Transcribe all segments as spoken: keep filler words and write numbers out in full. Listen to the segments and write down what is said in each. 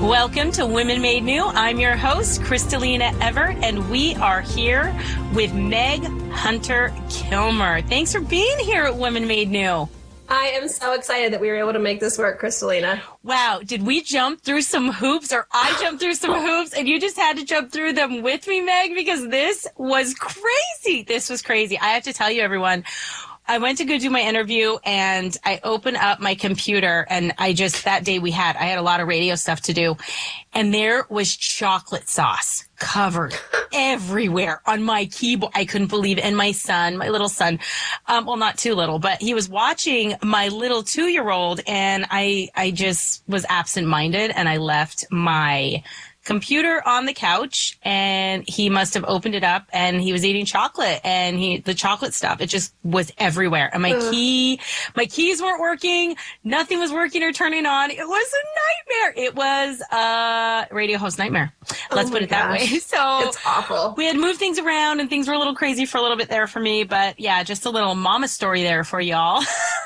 Welcome to Women Made New. I'm your host, Kristalina Everett, and we are here with Meg Hunter Kilmer. Thanks for being here at Women Made New. I am so excited that we were able to make this work, Kristalina. Wow. Did we jump through some hoops, or I jumped through some hoops and you just had to jump through them with me, Meg? Because this was crazy. This was crazy. I have to tell you, everyone, I went to go do my interview and I opened up my computer and I just, that day we had, I had a lot of radio stuff to do. And there was chocolate sauce covered everywhere on my keyboard. I couldn't believe it. And my son, my little son, um, well, not too little, but he was watching my little two-year-old, and I, I just was absent-minded, and I left my computer on the couch, and he must have opened it up, and he was eating chocolate, and he the chocolate stuff, it just was everywhere. And my Ugh. key, my keys weren't working. Nothing was working or turning on. It was a nightmare. It was a radio host nightmare. Let's oh put it gosh. that way. So it's awful. We had moved things around, and things were a little crazy for a little bit there for me. But yeah, just a little mama story there for y'all.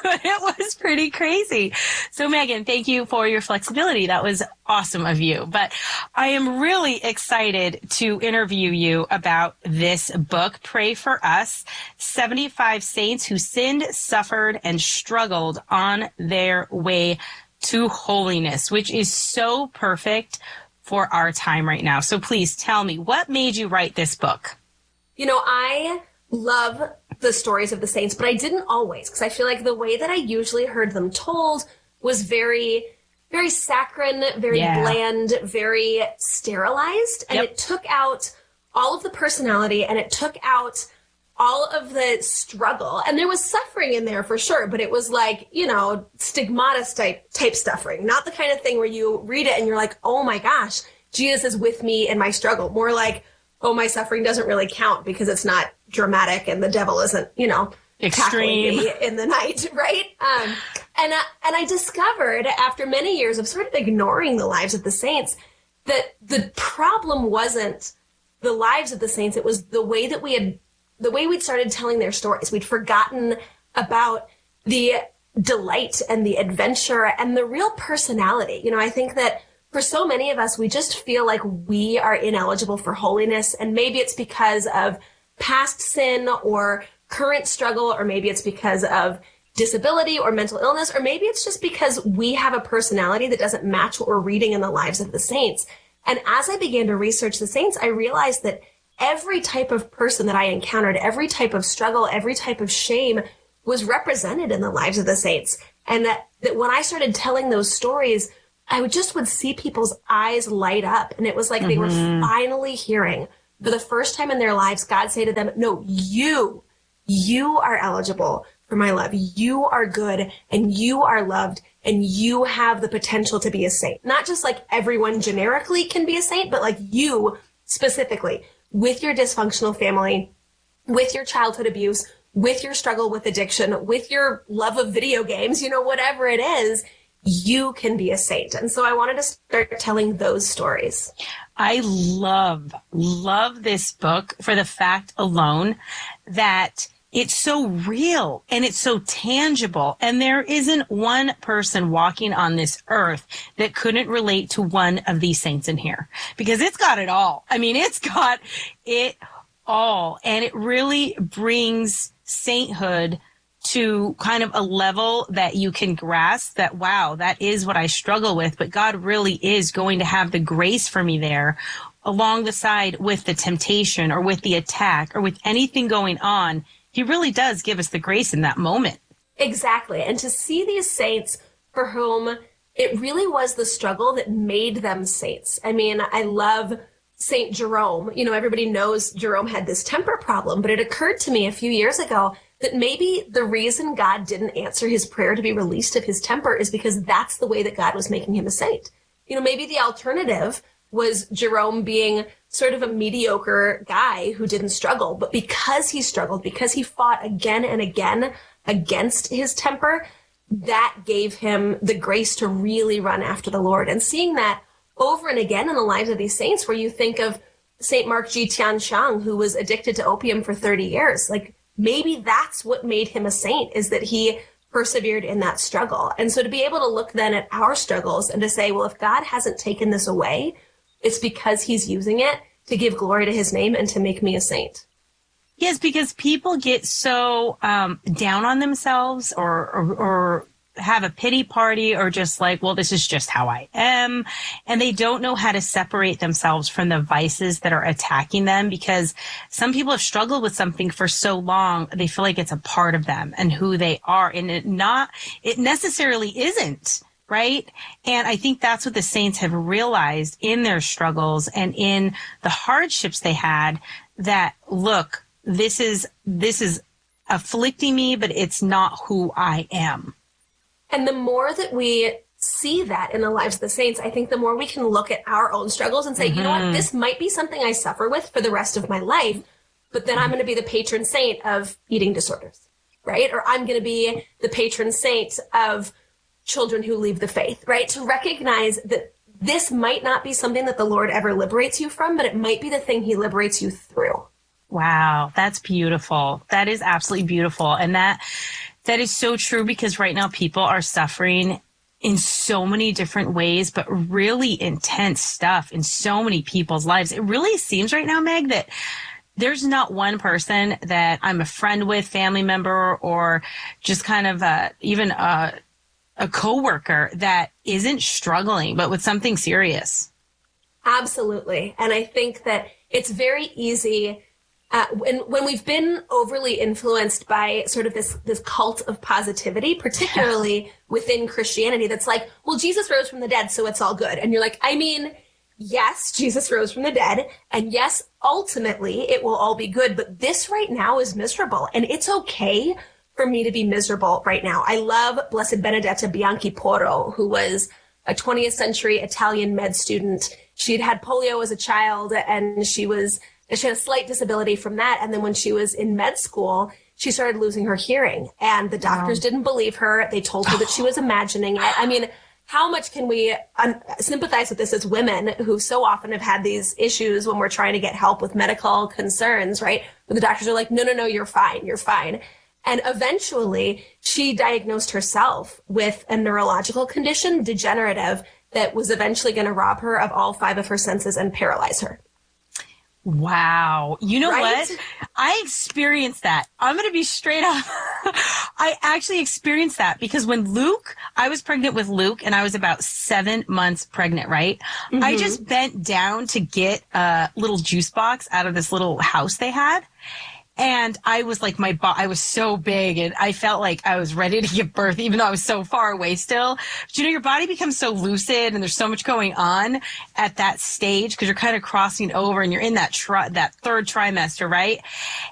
It was pretty crazy. So Megan, thank you for your flexibility. That was awesome of you. But I am really excited to interview you about this book, Pray for Us, seventy-five Saints Who Sinned, Suffered, and Struggled on Their Way to Holiness, which is so perfect for our time right now. So please tell me, what made you write this book? You know, I love the stories of the saints, but I didn't always, because I feel like the way that I usually heard them told was very, very saccharine, very yeah. bland, very sterilized. And yep. it took out all of the personality, and it took out all of the struggle. And there was suffering in there for sure, but it was like, you know, stigmata type, type suffering, not the kind of thing where you read it and you're like, oh my gosh, Jesus is with me in my struggle. More like, oh, my suffering doesn't really count because it's not dramatic and the devil isn't, you know, extreme me in the night, right? Um, and, uh, and I discovered after many years of sort of ignoring the lives of the saints that the problem wasn't the lives of the saints. It was the way that we had the way we'd started telling their stories. We'd forgotten about the delight and the adventure and the real personality. You know, I think that for so many of us, we just feel like we are ineligible for holiness. And maybe it's because of past sin or current struggle, or maybe it's because of disability or mental illness, or maybe it's just because we have a personality that doesn't match what we're reading in the lives of the saints. And as I began to research the saints, I realized that every type of person that I encountered, every type of struggle, every type of shame was represented in the lives of the saints. And that, that when I started telling those stories, I would just would see people's eyes light up. And it was like mm-hmm. they were finally hearing for the first time in their lives, God say to them, no, you, you are eligible for my love. You are good and you are loved and you have the potential to be a saint. Not just like everyone generically can be a saint, but like you specifically, with your dysfunctional family, with your childhood abuse, with your struggle with addiction, with your love of video games, you know, whatever it is, you can be a saint. And so I wanted to start telling those stories. I love, love this book for the fact alone that it's so real and it's so tangible. And there isn't one person walking on this earth that couldn't relate to one of these saints in here, because it's got it all. I mean, it's got it all. And it really brings sainthood to kind of a level that you can grasp that, wow, that is what I struggle with. But God really is going to have the grace for me there along the side with the temptation or with the attack or with anything going on. He really does give us the grace in that moment. Exactly. And to see these saints for whom it really was the struggle that made them saints. I mean, I love Saint Jerome. You know, everybody knows Jerome had this temper problem, but it occurred to me a few years ago that maybe the reason God didn't answer his prayer to be released of his temper is because that's the way that God was making him a saint. You know, maybe the alternative was Jerome being sort of a mediocre guy who didn't struggle. But because he struggled, because he fought again and again against his temper, that gave him the grace to really run after the Lord. And seeing that over and again in the lives of these saints, where you think of Saint Mark Ji Tianxiang, who was addicted to opium for thirty years, like maybe that's what made him a saint, is that he persevered in that struggle. And so to be able to look then at our struggles and to say, well, if God hasn't taken this away, it's because he's using it to give glory to his name and to make me a saint. Yes, because people get so um, down on themselves or, or, or have a pity party or just like, well, this is just how I am. And they don't know how to separate themselves from the vices that are attacking them, because some people have struggled with something for so long, they feel like it's a part of them and who they are. And it not, it necessarily isn't. Right. And I think that's what the saints have realized in their struggles and in the hardships they had, that, look, this is, this is afflicting me, but it's not who I am. And the more that we see that in the lives of the saints, I think the more we can look at our own struggles and say, mm-hmm. you know what, this might be something I suffer with for the rest of my life, but then I'm going to be the patron saint of eating disorders, right? Or I'm going to be the patron saint of children who leave the faith, right? To recognize that this might not be something that the Lord ever liberates you from, but it might be the thing he liberates you through. Wow, that's beautiful. That is absolutely beautiful. And that that is so true, because right now people are suffering in so many different ways, but really intense stuff in so many people's lives. It really seems right now, Meg, that there's not one person that I'm a friend with, family member, or just kind of a, even a, a coworker that isn't struggling, but with something serious. Absolutely. And I think that it's very easy Uh, when, when we've been overly influenced by sort of this, this cult of positivity, particularly yeah. within Christianity, that's like, well, Jesus rose from the dead, so it's all good. And you're like, I mean, yes, Jesus rose from the dead. And yes, ultimately it will all be good. But this right now is miserable. And it's okay for me to be miserable right now. I love Blessed Benedetta Bianchi Porro, who was a twentieth century Italian med student. She'd had polio as a child, and she was She had a slight disability from that. And then when she was in med school, she started losing her hearing. And the doctors wow. didn't believe her. They told her that she was imagining it. I mean, how much can we un- sympathize with this as women who so often have had these issues when we're trying to get help with medical concerns, right? But the doctors are like, no, no, no, you're fine. You're fine. And eventually she diagnosed herself with a neurological condition, degenerative, that was eventually going to rob her of all five of her senses and paralyze her. Wow. You know right? what? I experienced that. I'm going to be straight up. I actually experienced that because when Luke, I was pregnant with Luke and I was about seven months pregnant, right? Mm-hmm. I just bent down to get a little juice box out of this little house they had. And I was like, my bo- I was so big and I felt like I was ready to give birth, even though I was so far away still. But you know, your body becomes so lucid and there's so much going on at that stage because you're kind of crossing over and you're in that tri- that third trimester, right?